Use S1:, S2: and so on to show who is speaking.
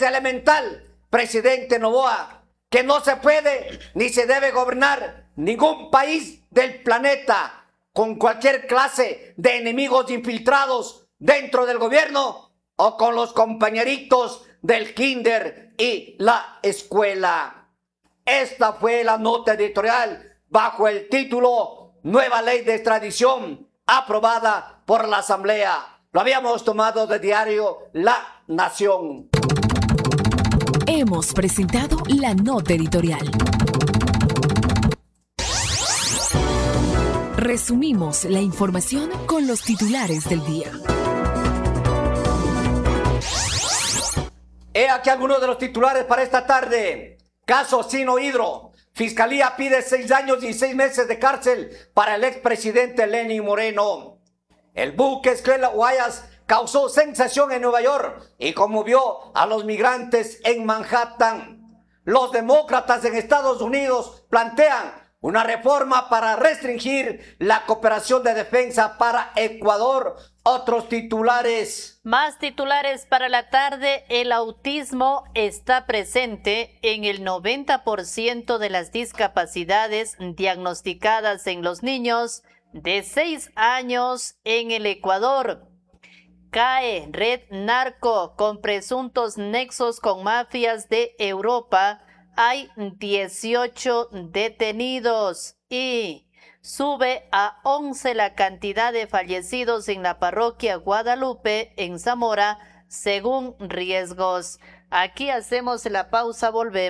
S1: Es elemental, presidente Noboa, que no se puede ni se debe gobernar ningún país del planeta con cualquier clase de enemigos infiltrados dentro del gobierno o con los compañeritos del kinder y la escuela. Esta fue la nota editorial bajo el título Nueva Ley de Extradición aprobada por la Asamblea. Lo habíamos tomado de diario La Nación.
S2: Hemos presentado la nota editorial. Resumimos la información con los titulares del día.
S1: He aquí algunos de los titulares para esta tarde. Caso Sino Hidro. Fiscalía pide 6 años y 6 meses de cárcel para el expresidente Lenín Moreno. El buque Escuela Guayas causó sensación en Nueva York y conmovió a los migrantes en Manhattan. Los demócratas en Estados Unidos plantean una reforma para restringir la cooperación de defensa para Ecuador. Otros titulares.
S3: Más titulares para la tarde. El autismo está presente en el 90% de las discapacidades diagnosticadas en los niños de 6 años en el Ecuador. Cae red narco con presuntos nexos con mafias de Europa. Hay 18 detenidos y sube a 11 la cantidad de fallecidos en la parroquia Guadalupe en Zamora según riesgos. Aquí hacemos la pausa, volvemos.